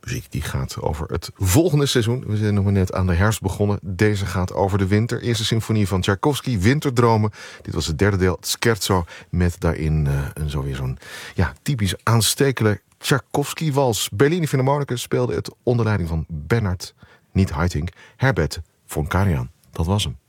muziek die gaat over het volgende seizoen. We zijn nog maar net aan de herfst begonnen. Deze gaat over de winter. Eerste symfonie van Tchaikovsky, Winterdromen. Dit was het derde deel, het scherzo, met daarin zo'n typisch aanstekelijk Tchaikovsky-wals. Berliner Philharmonicus speelde het onder leiding van Bernard, niet Haitink, Herbert von Karajan. Dat was hem.